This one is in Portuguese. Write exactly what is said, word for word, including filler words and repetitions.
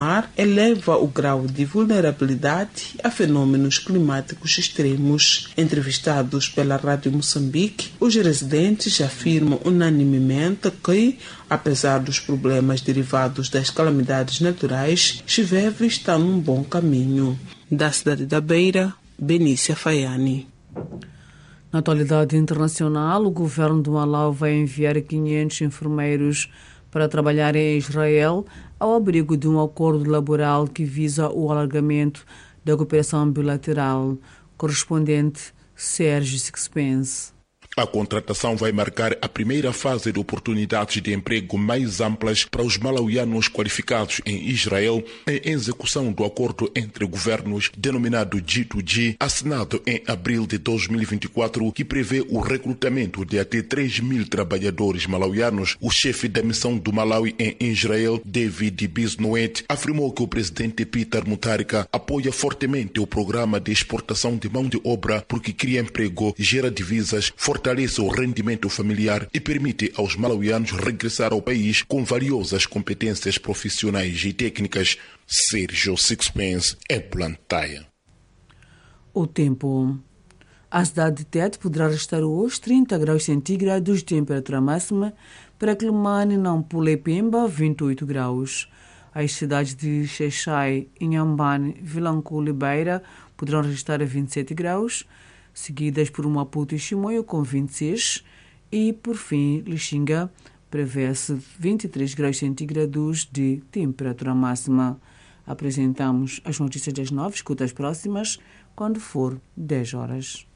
mar eleva o grau de vulnerabilidade a fenômenos climáticos extremos. Entrevistados pela Rádio Moçambique, os residentes afirmam unanimemente que, apesar dos problemas derivados das calamidades naturais, Chiveve está num bom caminho. Da cidade da Beira, Benícia Faiani. Na atualidade internacional, o governo do Malau vai enviar quinhentos enfermeiros para trabalhar em Israel ao abrigo de um acordo laboral que visa o alargamento da cooperação bilateral. Correspondente Sérgio Sixpence. A contratação vai marcar a primeira fase de oportunidades de emprego mais amplas para os malauianos qualificados em Israel, em execução do acordo entre governos denominado G dois G, assinado em abril de dois mil e vinte e quatro, que prevê o recrutamento de até três mil trabalhadores malauianos. O chefe da missão do Malawi em Israel, David Bisnoet, afirmou que o presidente Peter Mutharika apoia fortemente o programa de exportação de mão de obra porque cria emprego, gera divisas, fortalece o rendimento familiar e permite aos malauianos regressar ao país com valiosas competências profissionais e técnicas. Sérgio Sixpence, em Plantaia. O tempo. A cidade de Tete poderá registrar hoje trinta graus centígrados de temperatura máxima, para Quelimane, Nampula e Pemba, vinte e oito graus. As cidades de Xai-Xai, Inhambane, Vilanculo e Beira poderão registrar vinte e sete graus, seguidas por Maputo e Chimoio com vinte e seis e, por fim, Lixinga prevê-se vinte e três graus centígrados de temperatura máxima. Apresentamos as notícias das nove, escuta as próximas quando for dez horas.